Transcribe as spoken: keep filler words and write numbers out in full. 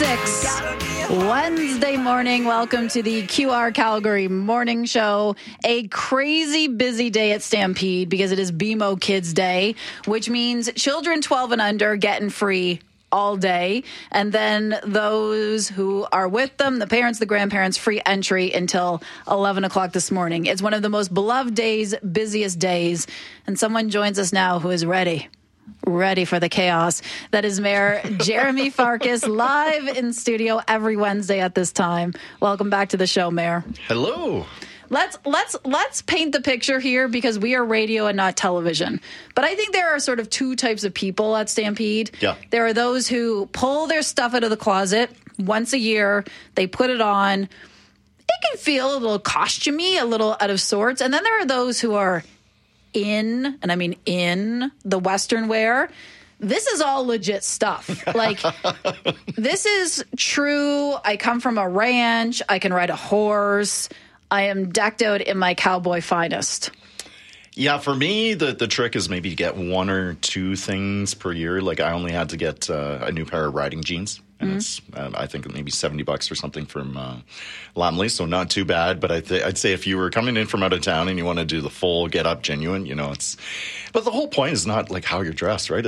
six, Wednesday morning. Welcome to the Q R Calgary Morning Show. A crazy busy day at Stampede because it is B M O Kids Day, which means children twelve and under getting free all day. And then those who are with them, the parents, the grandparents, free entry until eleven o'clock this morning. It's one of the most beloved days, busiest days. And someone joins us now who is ready. Ready for the chaos. That is Mayor Jeremy Farkas, live in studio every Wednesday at this time. Welcome back to the show, Mayor. Hello. Let's let's let's paint the picture here because we are radio and not television. But I think there are sort of two types of people at Stampede. Yeah. There are those who pull their stuff out of the closet once a year. They put it on. It can feel a little costumey, a little out of sorts. And then there are those who are in, and I mean in, the Western wear. This is all legit stuff. Like, this is true. I come from a ranch. I can ride a horse. I am decked out in my cowboy finest. Yeah, for me, the, the trick is maybe to get one or two things per year. Like, I only had to get uh, a new pair of riding jeans. And mm-hmm. it's, uh, I think, maybe seventy bucks or something from uh, Lamley, so not too bad. But I th- I'd say if you were coming in from out of town and you want to do the full get-up genuine, you know, it's... But the whole point is not, like, how you're dressed, right?